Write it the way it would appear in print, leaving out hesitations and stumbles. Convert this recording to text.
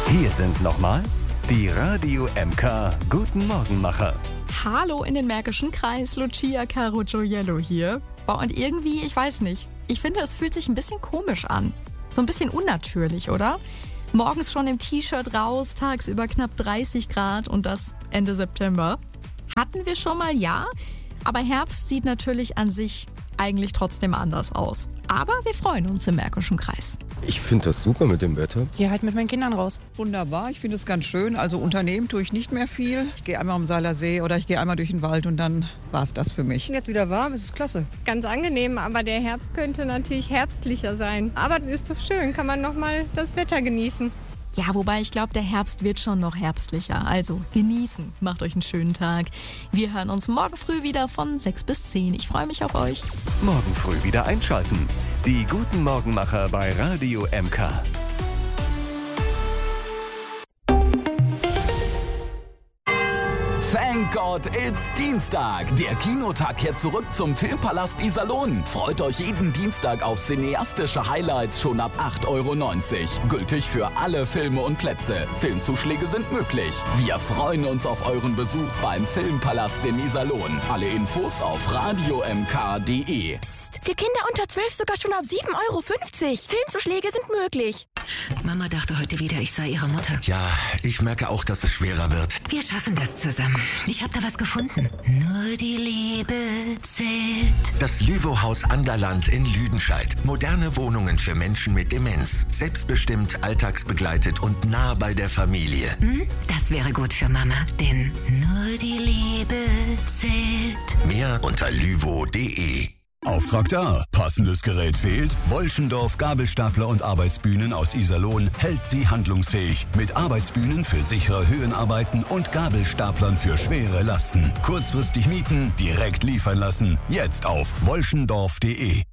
Hier sind nochmal die Radio MK Guten Morgenmacher. Hallo in den Märkischen Kreis, Lucia Caro Gioiello hier. Boah, und irgendwie, ich weiß nicht, ich finde, es fühlt sich ein bisschen komisch an. So ein bisschen unnatürlich, oder? Morgens schon im T-Shirt raus, tagsüber knapp 30 Grad und das Ende September. Hatten wir schon mal, ja, aber Herbst sieht natürlich an sich eigentlich trotzdem anders aus. Aber wir freuen uns im Märkischen Kreis. Ich finde das super mit dem Wetter. Hier halt mit meinen Kindern raus. Wunderbar, ich finde es ganz schön. Also unternehmen tue ich nicht mehr viel. Ich gehe einmal am Seiler See oder ich gehe einmal durch den Wald und dann war es das für mich. Jetzt wieder warm, es ist klasse. Ganz angenehm, aber der Herbst könnte natürlich herbstlicher sein. Aber ist doch schön, kann man noch mal das Wetter genießen. Ja, wobei ich glaube, der Herbst wird schon noch herbstlicher. Also genießen, macht euch einen schönen Tag. Wir hören uns morgen früh wieder von 6 bis 10. Ich freue mich auf euch. Morgen früh wieder einschalten. Die Guten Morgenmacher bei Radio MK. Thank God it's Dienstag. Der Kinotag kehrt zurück zum Filmpalast Iserlohn. Freut euch jeden Dienstag auf cineastische Highlights schon ab 8,90 €. Gültig für alle Filme und Plätze. Filmzuschläge sind möglich. Wir freuen uns auf euren Besuch beim Filmpalast in Iserlohn. Alle Infos auf radiomk.de. Für Kinder unter 12 sogar schon ab 7,50 €. Filmzuschläge sind möglich. Mama dachte heute wieder, ich sei ihre Mutter. Ja, ich merke auch, dass es schwerer wird. Wir schaffen das zusammen. Ich habe da was gefunden. Nur die Liebe zählt. Das Lüvo-Haus Anderland in Lüdenscheid. Moderne Wohnungen für Menschen mit Demenz. Selbstbestimmt, alltagsbegleitet und nah bei der Familie. Das wäre gut für Mama, denn nur die Liebe zählt. Mehr unter lüvo.de. Auftrag da. Passendes Gerät fehlt? Wolschendorf Gabelstapler und Arbeitsbühnen aus Iserlohn hält Sie handlungsfähig. Mit Arbeitsbühnen für sichere Höhenarbeiten und Gabelstaplern für schwere Lasten. Kurzfristig mieten, direkt liefern lassen. Jetzt auf wolschendorf.de.